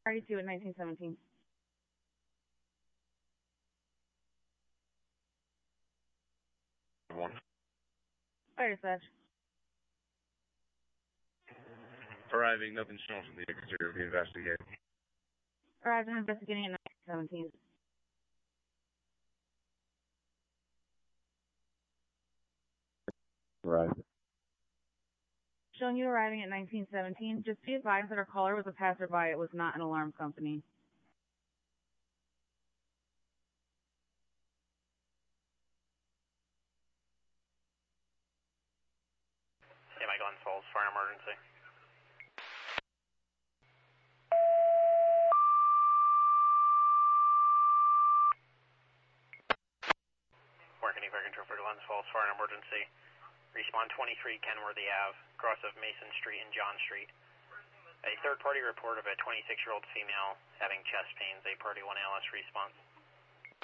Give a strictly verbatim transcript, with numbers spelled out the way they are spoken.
thirty-two at nineteen seventeen. One. Fire dispatch. Arriving, nothing shown from the exterior of the investigation. Arrived and investigating at nineteen seventeen. Right. Showing you arriving at nineteen seventeen. Just be advised that our caller was a passerby. It was not an alarm company. Hey, my Glens Falls, fire emergency. Working Fire Control for Glens Falls, fire emergency. Respawn twenty-three Kenworthy Avenue, cross of Mason Street and John Street. A third-party report of a twenty-six-year-old female having chest pains, a Party one A L S response.